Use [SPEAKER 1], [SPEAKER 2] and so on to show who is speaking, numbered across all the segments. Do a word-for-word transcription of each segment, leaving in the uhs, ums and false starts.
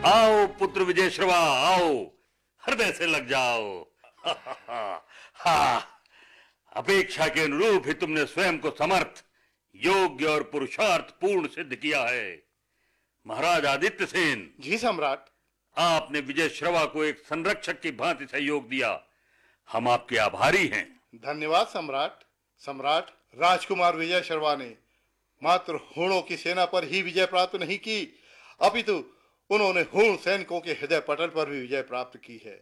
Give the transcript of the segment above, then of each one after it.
[SPEAKER 1] आओ पुत्र विजय श्रवा, आओ, हृदय से लग जाओ। हाँ, अपेक्षा के अनुरूप ही तुमने स्वयं को समर्थ, योग्य और पुरुषार्थ पूर्ण सिद्ध किया है। महाराज आदित्य सेन।
[SPEAKER 2] जी सम्राट।
[SPEAKER 1] आपने विजय श्रवा को एक संरक्षक की भांति सहयोग दिया, हम आपके आभारी हैं।
[SPEAKER 2] धन्यवाद सम्राट। सम्राट, राजकुमार विजय श्रवा ने मात्र हूणों की सेना पर ही विजय प्राप्त नहीं की, अपितु उन्होंने हूण सैनिकों के हृदय पटल पर भी विजय प्राप्त की है।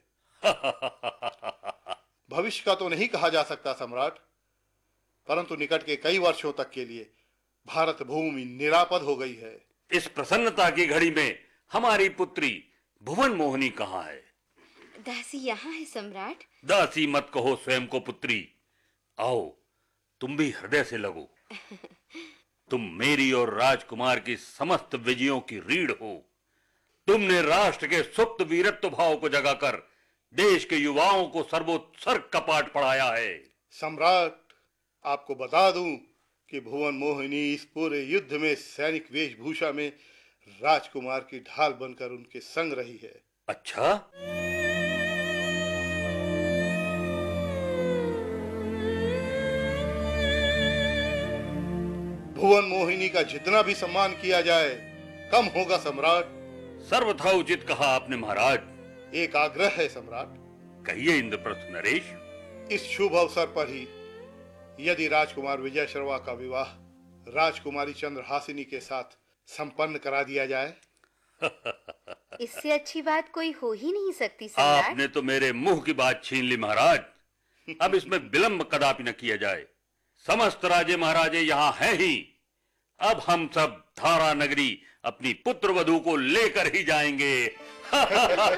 [SPEAKER 2] भविष्य का तो नहीं कहा जा सकता सम्राट, परंतु निकट के कई वर्षों तक के लिए भारत भूमि निरापद हो गई है।
[SPEAKER 1] इस प्रसन्नता की घड़ी में हमारी पुत्री भुवन मोहिनी कहाँ है?
[SPEAKER 3] दासी यहाँ है सम्राट।
[SPEAKER 1] दासी मत कहो स्वयं को पुत्री, आओ तुम भी हृदय से लगो। तुम मेरी और राजकुमार की समस्त विजयों की रीढ़ हो। तुमने राष्ट्र के सुप्त वीरत्व भाव को जगाकर देश के युवाओं को सर्वोत्सर्ग का पाठ पढ़ाया है।
[SPEAKER 2] सम्राट, आपको बता दूं कि भुवन मोहिनी इस पूरे युद्ध में सैनिक वेशभूषा में राजकुमार की ढाल बनकर उनके संग रही है।
[SPEAKER 1] अच्छा?
[SPEAKER 2] भुवन मोहिनी का जितना भी सम्मान किया जाए कम होगा सम्राट।
[SPEAKER 1] सर्वथा उचित कहा आपने महाराज।
[SPEAKER 2] एक आग्रह है सम्राट।
[SPEAKER 1] कहिए इंद्रप्रस्थ नरेश।
[SPEAKER 2] इस शुभ अवसर पर ही यदि राजकुमार विजय श्रवा का विवाह राजकुमारी चंद्रहासिनी के साथ संपन्न करा दिया जाए।
[SPEAKER 3] इससे अच्छी बात कोई हो ही नहीं सकती सम्राट।
[SPEAKER 1] आपने तो मेरे मुंह की बात छीन ली महाराज। अब इसमें विलंब कदापि न किया जाए। समस्त राजे महाराजे यहाँ हैं ही। अब हम सब धारा नगरी अपनी पुत्र वधू को लेकर ही जाएंगे।